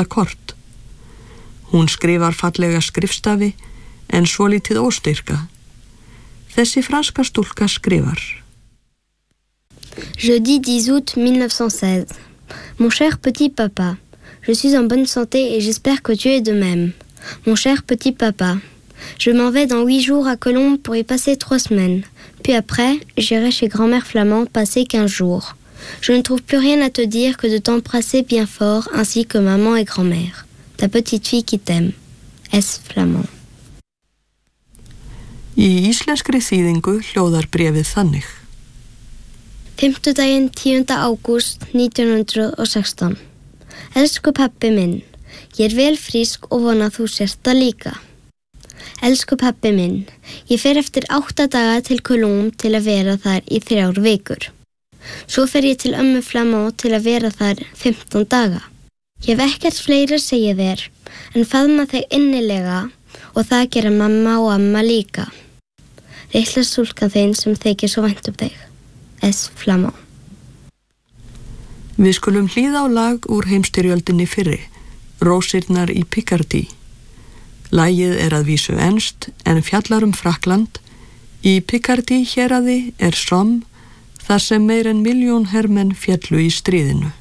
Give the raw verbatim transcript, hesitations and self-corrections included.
þetta kort. Hún skrifar fallega skrifstafi en svolítið óstyrka. Þessi franska stúlka skrifar. Jeudi dix août mille neuf cent seize. Mon cher petit papa, je suis en bonne santé et j'espère que tu es de même. Mon cher petit papa, je m'en vais dans huit jours à Colombes pour y passer trois semaines. Puis après, j'irai chez grand-mère Flamand passer quinze jours. Je ne trouve plus rien à te dire que de t'embrasser bien fort, ainsi que maman et grand-mère. Ta petite fille qui t'aime. S. Flamand. Í íslenskri þýðingu hljóðar bréfið þannig. Fimmtudaginn tíunda ágúst nítján hundruð og sextán. Elsku pabbi minn, ég er vel frísk og vona að þú sért það líka. Elsku pabbi minn, ég fer eftir átta daga til Colombes til að vera þar í þrjár vikur. Svo fer ég til ömmu Flamand til að vera þar fimmtán daga. Ég hef ekkert fleira að segja þér, en faðma þig innilega og það gera mamma og amma líka. Litla stúlkan þín sem þykir svo vænt um þig. S. Flamand. Við skulum hlýða á lag úr heimstyrjöldinni fyrri, Rósirnar í Picardy. Lagið er að vísu enskt en fjallar um Frakkland. Í Picardy héraði er Somme, þar sem meir en milljón hermenn féllu í stríðinu.